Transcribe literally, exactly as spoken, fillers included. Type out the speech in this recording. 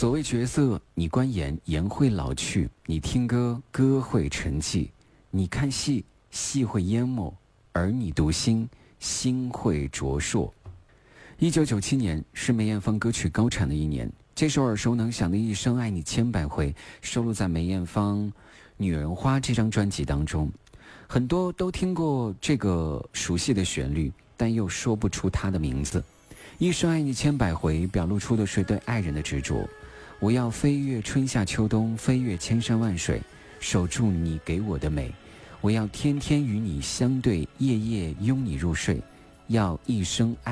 所谓角色，你观颜，颜会老去；你听歌，歌会沉寂；你看戏，戏会淹没；而你读心，心会灼烁。一九九七年是梅艳芳歌曲高产的一年，这首耳熟能详的《一生爱你千百回》收录在梅艳芳《女人花》这张专辑当中。很多都听过这个熟悉的旋律，但又说不出它的名字。一生爱你千百回表露出的是对爱人的执着。我要飞越春夏秋冬，飞越千山万水，守住你给我的美。我要天天与你相对，夜夜拥你入睡，要一生爱